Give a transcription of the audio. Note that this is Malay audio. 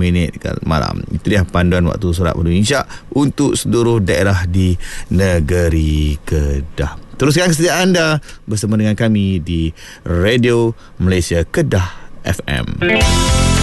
minit malam. Itu dia panduan waktu solat fardu isyak untuk seluruh daerah di negeri Kedah. Teruskan kesetiaan anda bersama dengan kami di Radio Malaysia Kedah FM.